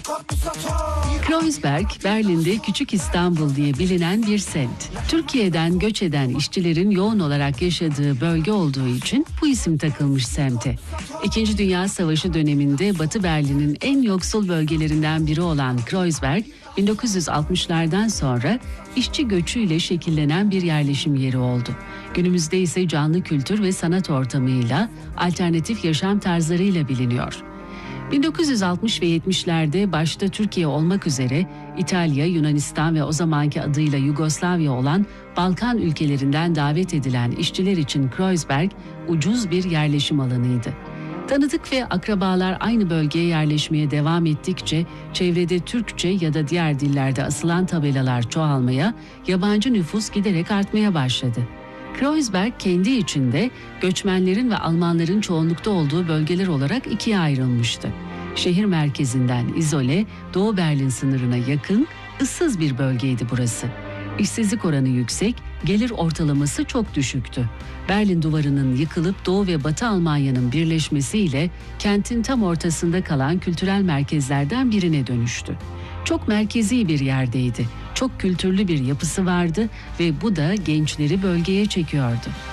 Kreuzberg, Berlin'de Küçük İstanbul diye bilinen bir semt. Türkiye'den göç eden işçilerin yoğun olarak yaşadığı bölge olduğu için bu isim takılmış semte. İkinci Dünya Savaşı döneminde Batı Berlin'in en yoksul bölgelerinden biri olan Kreuzberg, 1960'lardan sonra işçi göçüyle şekillenen bir yerleşim yeri oldu. Günümüzde ise canlı kültür ve sanat ortamıyla, alternatif yaşam tarzlarıyla biliniyor. 1960 ve 70'lerde başta Türkiye olmak üzere İtalya, Yunanistan ve o zamanki adıyla Yugoslavya olan Balkan ülkelerinden davet edilen işçiler için Kreuzberg ucuz bir yerleşim alanıydı. Tanıdık ve akrabalar aynı bölgeye yerleşmeye devam ettikçe çevrede Türkçe ya da diğer dillerde asılan tabelalar çoğalmaya, yabancı nüfus giderek artmaya başladı. Kreuzberg kendi içinde göçmenlerin ve Almanların çoğunlukta olduğu bölgeler olarak ikiye ayrılmıştı. Şehir merkezinden izole, Doğu Berlin sınırına yakın, ıssız bir bölgeydi burası. İşsizlik oranı yüksek, gelir ortalaması çok düşüktü. Berlin Duvarı'nın yıkılıp Doğu ve Batı Almanya'nın birleşmesiyle kentin tam ortasında kalan kültürel merkezlerden birine dönüştü. Çok merkezi bir yerdeydi, çok kültürlü bir yapısı vardı ve bu da gençleri bölgeye çekiyordu.